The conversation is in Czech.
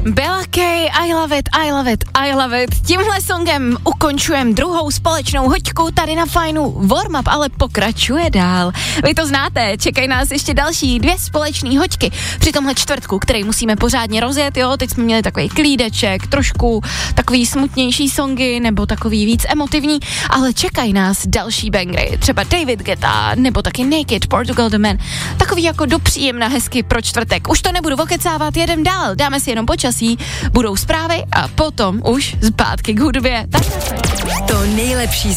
Bella Kay, I love it, I love it, I love it. Tímhle songem ukončujeme druhou společnou hoďku tady na Fajnu. Warm Up ale pokračuje dál. Vy to znáte, čekají nás ještě další 2 společné hoďky při tomhle čtvrtku, který musíme pořádně rozjet, jo. Teď jsme měli takový klídeček, trošku takový smutnější songy, nebo takový víc emotivní, ale čekají nás další bangry, třeba David Guetta, nebo taky Naked, Portugal The Man. Takový jako dopříjemná hezky pro čtvrtek. Už to nebudu okecávat, jedem dál, dáme si jenom počasí, budou zprávy a potom už zpátky k hudbě. Tak to nejlepší